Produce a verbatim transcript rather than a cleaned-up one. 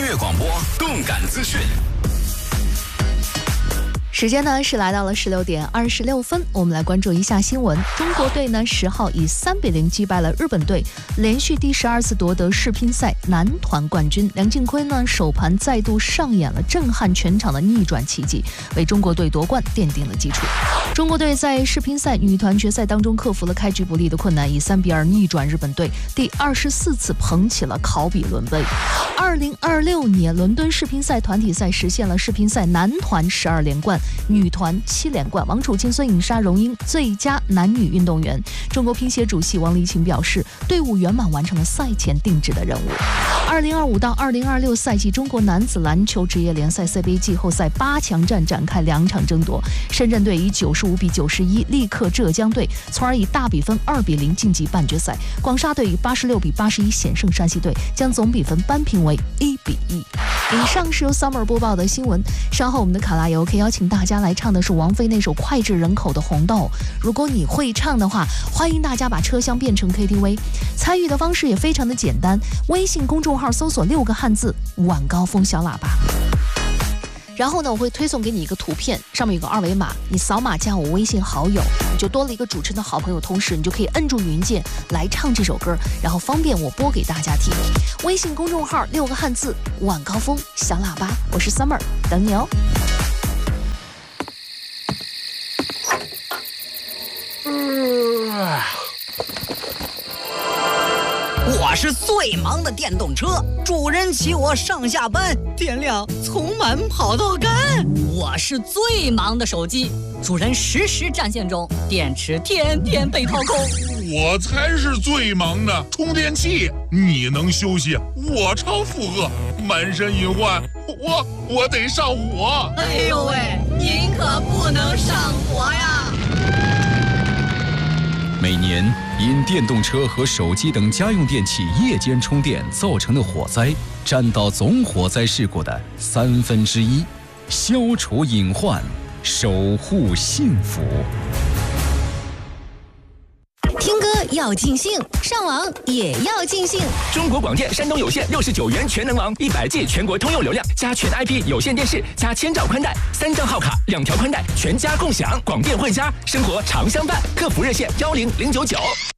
乐广播，动感资讯。 时间呢是来到了十六点二十六分，我们来关注一下新闻。中国队呢十号以三比零击败了日本队，连续第十二次夺得世乒赛男团冠军。梁靖昆呢首盘再度上演了震撼全场的逆转奇迹，为中国队夺冠奠定了基础。中国队在世乒赛女团决赛当中克服了开局不利的困难，以三比二逆转日本队，第二十四次捧起了考比伦杯。二零二六年伦敦世乒赛团体赛实现了世乒赛男团十二连冠，女团七连冠。王楚钦、孙颖莎荣膺最佳男女运动员。中国乒协主席王励勤表示，队伍圆满完成了赛前定制的任务。二零二五到二零二六赛季中国男子篮球职业联赛 C B A 季后赛八强战展开两场争夺，深圳队以九十五比九十一力克浙江队，从而以大比分二比零晋级半决赛。广沙队以八十六比八十一险胜山西队，将总比分扳平为一比一。以上是由 Summer 播报的新闻。稍后我们的卡拉 OK 邀请大家来唱的是王菲那首脍炙人口的《红豆》。如果你会唱的话，欢迎大家把车厢变成 K T V。参与的方式也非常的简单，微信公众号搜索六个汉字晚高峰小喇叭，然后呢我会推送给你一个图片，上面有个二维码，你扫码加我微信好友，你就多了一个主持人的好朋友，同时你就可以摁住语音键来唱这首歌，然后方便我播给大家听。微信公众号六个汉字晚高峰小喇叭，我是 Summer， 等你哦。 我是最忙的电动车，主人骑我上下班，电量从满跑到干。 我是最忙的手机，主人实时占线中，电池天天被掏空。 我才是最忙的充电器，你能休息，我超负荷，满身隐患，我我得上火。 哎呦喂，您可不能上火呀！ 每年因电动车和手机等家用电器夜间充电造成的火灾，占到总火灾事故的三分之一。消除隐患，守护幸福。 听歌要尽兴，上网也要尽兴。 中国广电山东有线六十九元全能网，一百 G 全国通用流量，加全 I P 有线电视，加千兆宽带，三张号卡，两条宽带，全家共享。广电汇家，生活常相伴。客服热线幺零零九九。